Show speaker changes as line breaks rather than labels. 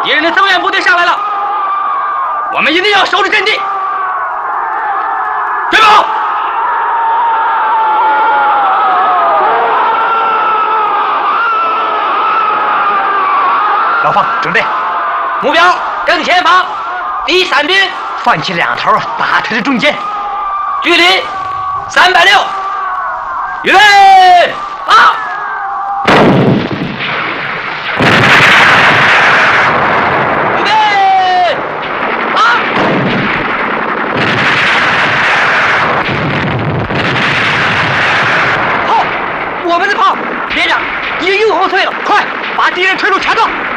敌人的增援部队上来了，我们一定要守住阵地。对吧？
老方，准备，
目标正前方，第3兵，
放起2头，打他的中间，
距离360，预备，发！预备，发！
炮，我们的炮，连长，敌人又后退了，快把敌人推入墙道。